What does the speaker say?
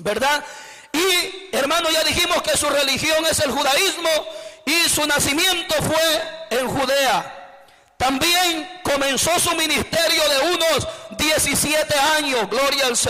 ¿verdad? Y hermano, ya dijimos que su religión es el judaísmo y su nacimiento fue en Judea. También comenzó su ministerio de unos 17 años, gloria al Señor.